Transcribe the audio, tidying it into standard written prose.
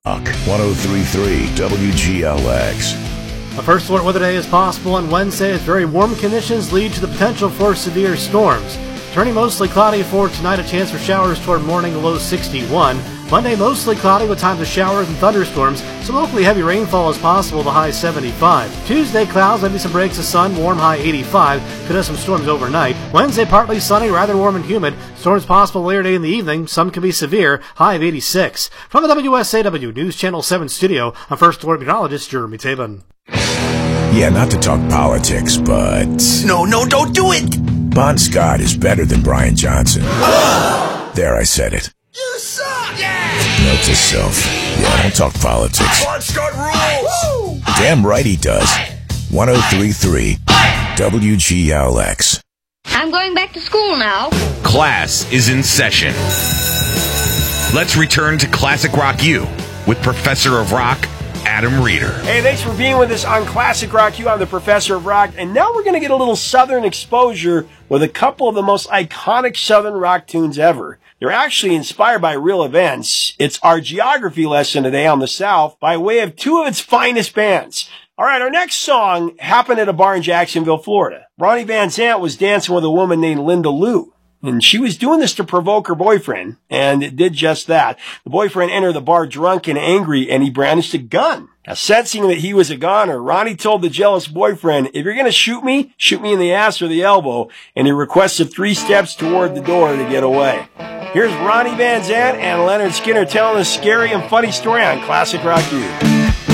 103.3 WGLX. A first alert weather day is possible on Wednesday as very warm conditions lead to the potential for severe storms. Turning mostly cloudy for tonight, a chance for showers toward morning, low 61. Monday, mostly cloudy with times of showers and thunderstorms. Some locally heavy rainfall is possible, the high 75. Tuesday, clouds, maybe some breaks of sun, warm, high 85. Could have some storms overnight. Wednesday, partly sunny, rather warm and humid. Storms possible later day in the evening. Some can be severe, high of 86. From the WSAW News Channel 7 studio, I'm First Alert Meteorologist Jeremy Tabin. Yeah, not to talk politics, but... No, don't do it! Bon Scott is better than Brian Johnson. There, I said it. You suck! Yeah! Note to self. Yeah, don't talk politics. Bon Scott rules! Damn right he does. 103.3 WGLX. I'm going back to school now. Class is in session. Let's return to Classic Rock U with Professor of Rock, Adam Reeder. Hey, thanks for being with us on Classic Rock U. I'm the Professor of Rock, and now we're going to get a little Southern exposure with a couple of the most iconic Southern rock tunes ever. They're actually inspired by real events. It's our geography lesson today on the South by way of two of its finest bands. All right, our next song happened at a bar in Jacksonville, Florida. Ronnie Van Zant was dancing with a woman named Linda Lou. And she was doing this to provoke her boyfriend, and it did just that. The boyfriend entered the bar drunk and angry, and he brandished a gun. Now, sensing that he was a goner, Ronnie told the jealous boyfriend, if you're going to shoot me in the ass or the elbow, and he requested 3 steps toward the door to get away. Here's Ronnie Van Zant and Leonard Skinner telling a scary and funny story on Classic Rock U.